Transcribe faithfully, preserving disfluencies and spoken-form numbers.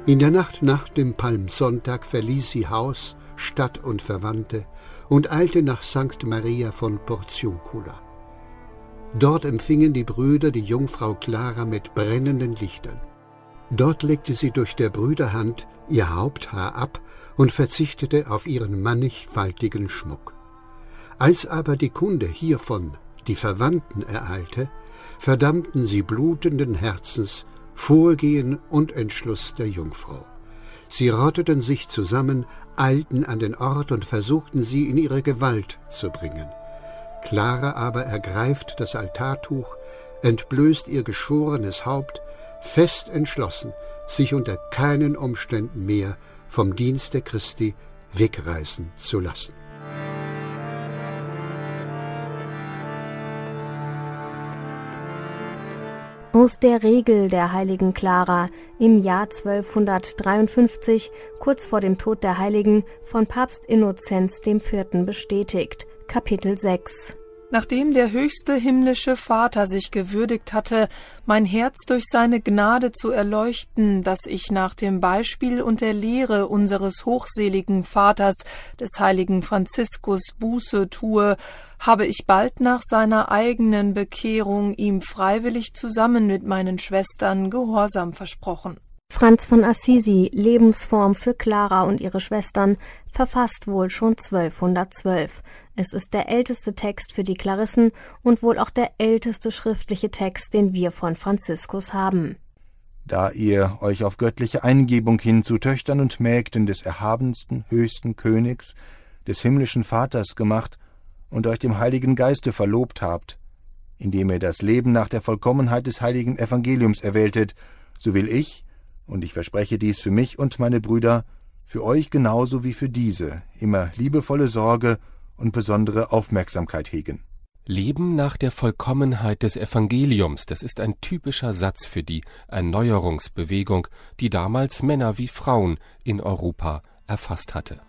In der Nacht nach dem Palmsonntag verließ sie Haus, Stadt und Verwandte und eilte nach Sankt Maria von Portiuncula. Dort empfingen die Brüder die Jungfrau Clara mit brennenden Lichtern. Dort legte sie durch der Brüder Hand ihr Haupthaar ab und verzichtete auf ihren mannigfaltigen Schmuck. Als aber die Kunde hiervon die Verwandten ereilte, verdammten sie blutenden Herzens Vorgehen und Entschluss der Jungfrau. Sie rotteten sich zusammen, eilten an den Ort und versuchten sie in ihre Gewalt zu bringen. Clara aber ergreift das Altartuch, entblößt ihr geschorenes Haupt, fest entschlossen, sich unter keinen Umständen mehr vom Dienste Christi wegreißen zu lassen. Aus der Regel der heiligen Clara im Jahr zwölfhundertdreiundfünfzig, kurz vor dem Tod der Heiligen, von Papst Innozenz der Vierte bestätigt. Kapitel sechs. Nachdem der höchste himmlische Vater sich gewürdigt hatte, mein Herz durch seine Gnade zu erleuchten, dass ich nach dem Beispiel und der Lehre unseres hochseligen Vaters, des heiligen Franziskus, Buße tue, habe ich bald nach seiner eigenen Bekehrung ihm freiwillig zusammen mit meinen Schwestern Gehorsam versprochen. Franz von Assisi, Lebensform für Clara und ihre Schwestern, verfasst wohl schon zwölfhundertzwölf. Es ist der älteste Text für die Klarissen und wohl auch der älteste schriftliche Text, den wir von Franziskus haben. Da ihr euch auf göttliche Eingebung hin zu Töchtern und Mägden des erhabensten, höchsten Königs, des himmlischen Vaters gemacht und euch dem Heiligen Geiste verlobt habt, indem ihr das Leben nach der Vollkommenheit des heiligen Evangeliums erwähltet, so will ich, und ich verspreche dies für mich und meine Brüder, für euch genauso wie für diese, immer liebevolle Sorge und besondere Aufmerksamkeit hegen. Leben nach der Vollkommenheit des Evangeliums, das ist ein typischer Satz für die Erneuerungsbewegung, die damals Männer wie Frauen in Europa erfasst hatte.